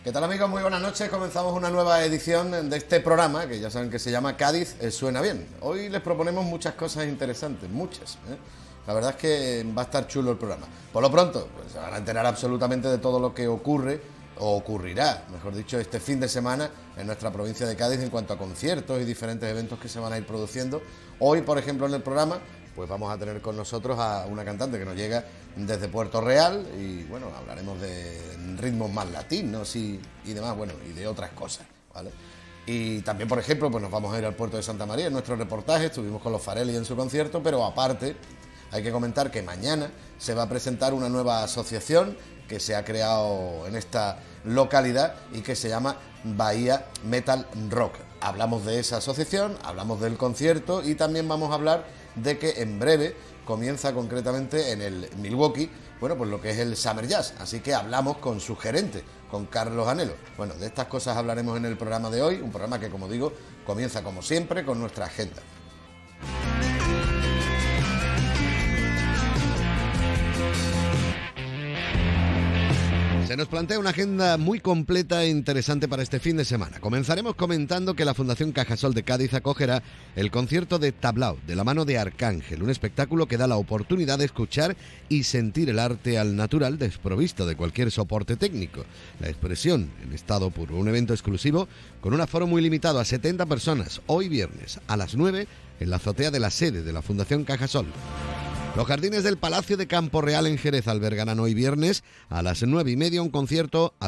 ¿Qué tal, amigos? Muy buenas noches. Comenzamos una nueva edición de este programa, que ya saben que se llama Cádiz Suena Bien. Hoy les proponemos muchas cosas interesantes, muchas. La verdad es que va a estar chulo el programa. Por lo pronto, pues, se van a enterar absolutamente de todo lo que ocurre, o ocurrirá, mejor dicho, este fin de semana en nuestra provincia de Cádiz en cuanto a conciertos y diferentes eventos que se van a ir produciendo. Hoy, por ejemplo, en el programa, pues vamos a tener con nosotros a una cantante que nos llega desde Puerto Real y, bueno, hablaremos de ritmos más latinos y demás, bueno, y de otras cosas, ¿vale? Y también, por ejemplo, pues nos vamos a ir al puerto de Santa María en nuestro reportaje. Estuvimos con los Farelli en su concierto, pero aparte hay que comentar que mañana se va a presentar una nueva asociación que se ha creado en esta localidad y que se llama Bahía Metal Rock. Hablamos de esa asociación, hablamos del concierto y también vamos a hablar de que en breve comienza concretamente en el Milwaukee, bueno, pues lo que es el Summer Jazz. Así que hablamos con su gerente, con Carlos Anelo. Bueno, de estas cosas hablaremos en el programa de hoy, un programa que, como digo, comienza como siempre con nuestra agenda. Se nos plantea una agenda muy completa e interesante para este fin de semana. Comenzaremos comentando que la Fundación Cajasol de Cádiz acogerá el concierto de Tablao, de la mano de Arcángel, un espectáculo que da la oportunidad de escuchar y sentir el arte al natural, desprovisto de cualquier soporte técnico. La expresión en estado puro, un evento exclusivo con un aforo muy limitado a 70 personas, hoy viernes a las 9 en la azotea de la sede de la Fundación Cajasol. Los jardines del Palacio de Campo Real en Jerez albergarán hoy viernes a las 9:30 un concierto